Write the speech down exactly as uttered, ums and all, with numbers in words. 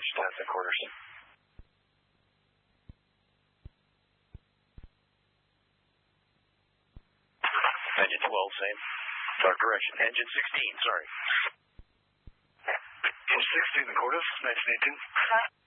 tenth and quarters. Engine twelve, same. Start correction. Engine sixteen, sorry. Engine sixteen and quarters, nineteen eighteen.